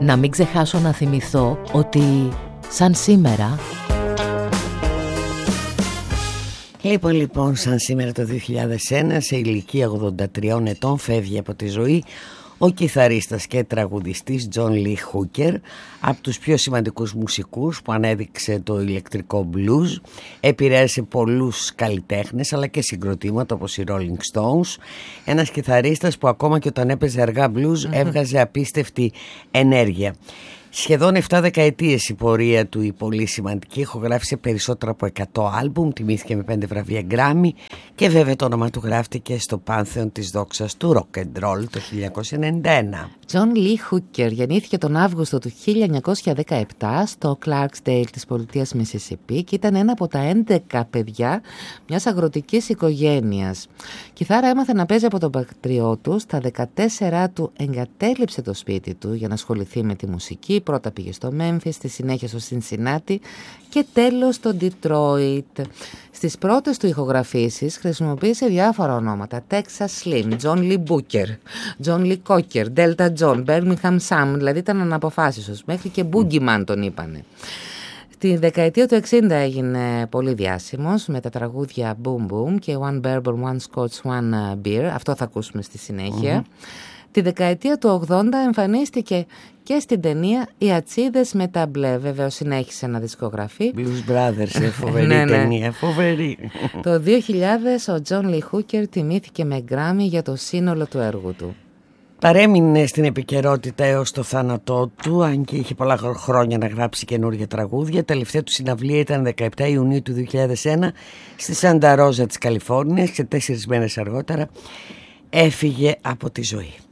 Να μην ξεχάσω να θυμηθώ ότι σαν σήμερα... Λοιπόν, σαν σήμερα το 2001, σε ηλικία 83 ετών, φεύγει από τη ζωή ο κιθαρίστας και τραγουδιστής Τζον Λι Χούκερ, από τους πιο σημαντικούς μουσικούς που ανέδειξε το ηλεκτρικό blues, επηρέασε πολλούς καλλιτέχνες αλλά και συγκροτήματα όπως οι Rolling Stones, ένας κιθαρίστας που ακόμα και όταν έπαιζε αργά blues έβγαζε απίστευτη ενέργεια. Σχεδόν 7 δεκαετίες η πορεία του, η πολύ σημαντική, ηχογράφησε περισσότερα από 100 άλμπουμ, τιμήθηκε με 5 βραβεία Grammy και βέβαια το όνομα του γράφτηκε στο πάνθεον της δόξας του rock and roll το 1991. Τζον Λι Χούκερ γεννήθηκε τον Αύγουστο του 1917 στο Clarksdale της πολιτείας Μισισιπί και ήταν ένα από τα 11 παιδιά μιας αγροτικής οικογένειας. Κιθάρα έμαθε να παίζει από τον πατριό του, στα 14 του εγκατέλειψε το σπίτι του για να ασχοληθεί με τη μουσική. Πρώτα πήγε στο Μέμφις, στη συνέχεια στο Σινσινάτι και τέλος στο Ντιτρόιτ. Στις πρώτες του ηχογραφήσεις χρησιμοποίησε διάφορα ονόματα: Texas Slim, John Lee Booker, John Lee Cocker, Delta John, Birmingham Sam, δηλαδή ήταν αναποφάσιστος, μέχρι και Boogeyman τον είπανε. Τη δεκαετία του 60 έγινε πολύ διάσημος με τα τραγούδια Boom Boom και One Bourbon, One Scotch, One Beer. Αυτό θα ακούσουμε στη συνέχεια. Τη δεκαετία του 80 εμφανίστηκε και στην ταινία «Οι Ατσίδες με τα μπλε». Βέβαια συνέχισε να δισκογραφεί. Blues Brothers, φοβερή ταινία, φοβερή. Το 2000 ο Τζον Λι Χούκερ τιμήθηκε με Grammy για το σύνολο του έργου του. Παρέμεινε στην επικαιρότητα έως το θάνατό του, αν και είχε πολλά χρόνια να γράψει καινούργια τραγούδια. Τελευταία του συναυλία ήταν 17 Ιουνίου του 2001 στη Σάντα Ρόζα της Καλιφόρνιας και 4 μέρες αργότερα έφυγε από τη ζωή.